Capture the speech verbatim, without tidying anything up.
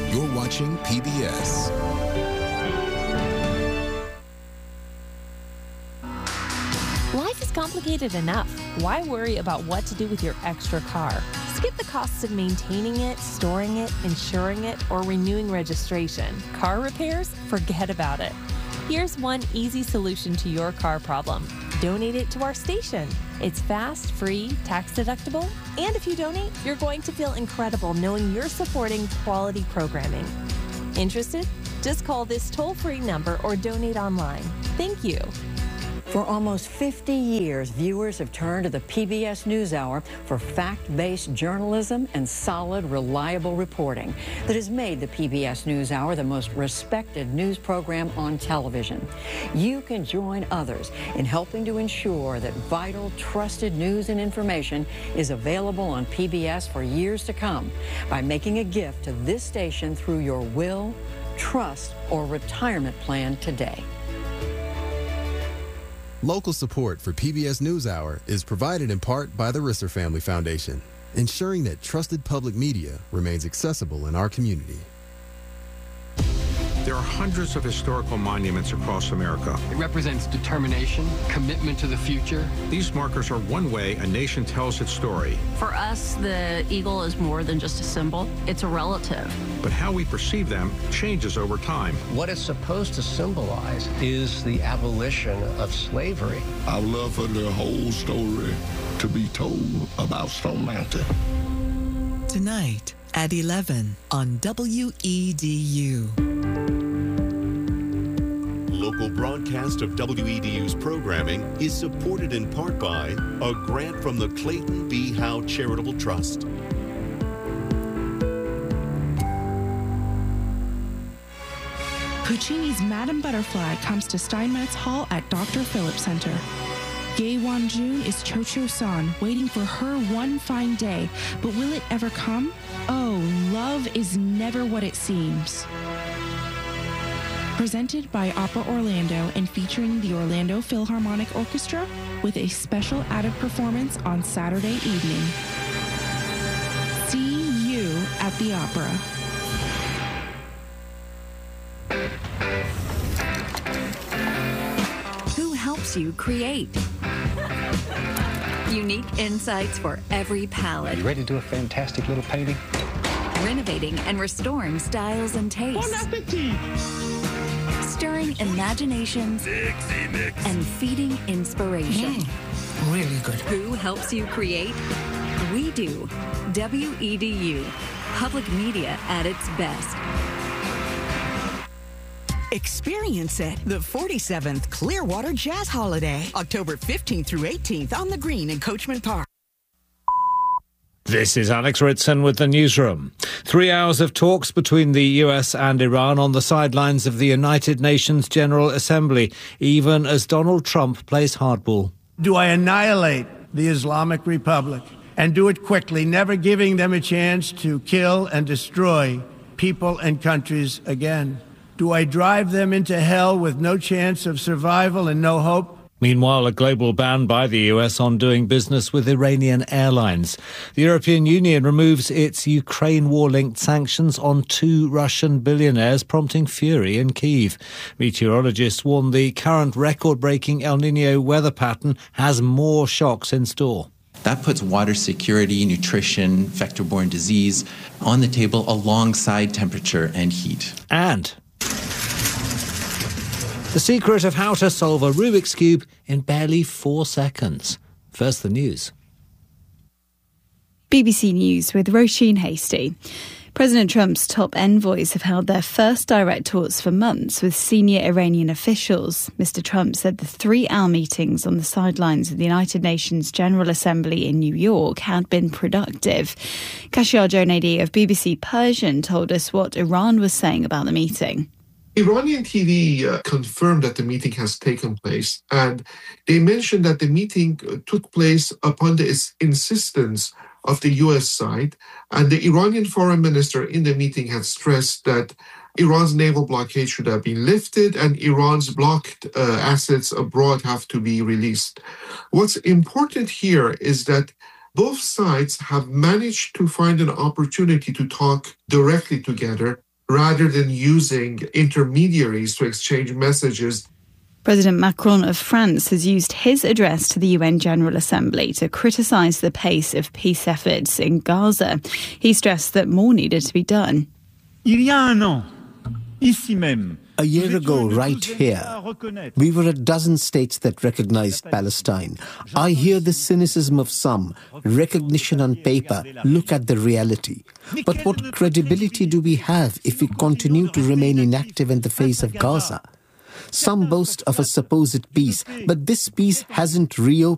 You're watching P B S. Life is complicated enough. Why worry about what to do with your extra car? Skip the costs of maintaining it, storing it, insuring it, or renewing registration. Car repairs? Forget about it. Here's one easy solution to your car problem. Donate it to our station. It's fast, free, tax deductible, and if you donate, you're going to feel incredible knowing you're supporting quality programming. Interested? Just call this toll-free number or donate online. Thank you. For almost fifty years, viewers have turned to the P B S NewsHour for fact-based journalism and solid, reliable reporting that has made the P B S NewsHour the most respected news program on television. You can join others in helping to ensure that vital, trusted news and information is available on P B S for years to come by making a gift to this station through your will, trust, or retirement plan today. Local support for P B S NewsHour is provided in part by the Risser Family Foundation, ensuring that trusted public media remains accessible in our community. There are hundreds of historical monuments across America. It represents determination, commitment to the future. These markers are one way a nation tells its story. For us, the eagle is more than just a symbol. It's a relative. But how we perceive them changes over time. What it's supposed to symbolize is the abolition of slavery. I would love for the whole story to be told about Stone Mountain. Tonight at eleven on W E D U. Local broadcast of W E D U's programming is supported in part by a grant from the Clayton B. Howe Charitable Trust. Puccini's Madame Butterfly comes to Steinmetz Hall at Doctor Phillips Center. Gay Wan-jun is Cho-Cho-san, waiting for her one fine day. But will it ever come? Oh, love is never what it seems. Presented by Opera Orlando and featuring the Orlando Philharmonic Orchestra with a special added performance on Saturday evening. See you at the opera. Who helps you create? Unique insights for every palette. You ready to do a fantastic little painting? Renovating and restoring styles and tastes. Bon appetit! Stirring imaginations and feeding inspiration. Mm, really good. Who helps you create? We do. W E D U. Public media at its best. Experience it. The forty-seventh Clearwater Jazz Holiday, October fifteenth through eighteenth on the Green in Coachman Park. This is Alex Ritson with the newsroom. Three hours of talks between the U S and Iran on the sidelines of the United Nations General Assembly, even as Donald Trump plays hardball. Do I annihilate the Islamic Republic and do it quickly, never giving them a chance to kill and destroy people and countries again? Do I drive them into hell with no chance of survival and no hope? Meanwhile, a global ban by the U S on doing business with Iranian airlines. The European Union removes its Ukraine war-linked sanctions on two Russian billionaires, prompting fury in Kyiv. Meteorologists warn the current record-breaking El Niño weather pattern has more shocks in store. That puts water security, nutrition, vector-borne disease on the table alongside temperature and heat. And the secret of how to solve a Rubik's Cube in barely four seconds. First, the news. B B C News with Roisin Hasty. President Trump's top envoys have held their first direct talks for months with senior Iranian officials. Mister Trump said the three-hour meetings on the sidelines of the United Nations General Assembly in New York had been productive. Kashiyar Jonadi of B B C Persian told us what Iran was saying about the meeting. Iranian T V uh, confirmed that the meeting has taken place, and they mentioned that the meeting uh, took place upon the ins- insistence of the U S side, and the Iranian foreign minister in the meeting had stressed that Iran's naval blockade should have been lifted and Iran's blocked uh, assets abroad have to be released. What's important here is that both sides have managed to find an opportunity to talk directly together rather than using intermediaries to exchange messages. President Macron of France has used his address to the U N General Assembly to criticise the pace of peace efforts in Gaza. He stressed that more needed to be done. Il y a un an, ici même, a year ago, right here, we were a dozen states that recognized Palestine. I hear the cynicism of some. Recognition on paper. Look at the reality. But what credibility do we have if we continue to remain inactive in the face of Gaza? Some boast of a supposed peace, but this peace hasn't reopened